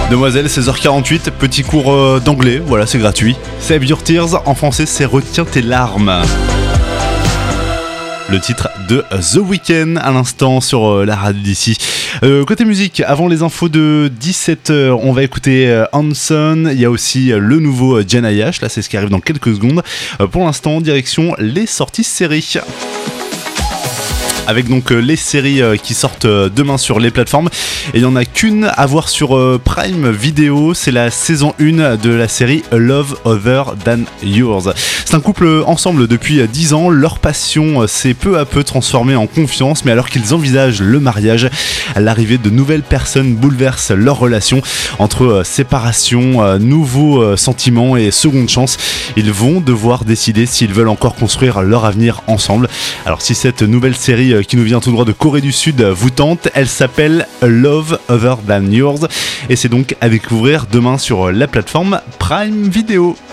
Demoiselle, 16h48, petit cours d'anglais, voilà, c'est gratuit. Save Your Tears, en français c'est Retiens tes larmes. Le titre de The Weeknd à l'instant sur la radio d'ici. Côté musique, avant les infos de 17h, on va écouter Hanson. Il y a aussi le nouveau Jen Ayash, là c'est ce qui arrive dans quelques secondes. Pour l'instant, direction les sorties séries. Avec donc les séries qui sortent demain sur les plateformes. Et il n'y en a qu'une à voir sur Prime Video, c'est la saison 1 de la série A Love Other Than Yours. C'est un couple ensemble depuis 10 ans, leur passion s'est peu à peu transformée en confiance, mais alors qu'ils envisagent le mariage, l'arrivée de nouvelles personnes bouleverse leur relation. Entre séparation, nouveaux sentiments et seconde chance, ils vont devoir décider s'ils veulent encore construire leur avenir ensemble. Alors si cette nouvelle série qui nous vient tout droit de Corée du Sud vous tente, elle s'appelle A Love Other Than Yours et c'est donc à découvrir demain sur la plateforme Prime Video.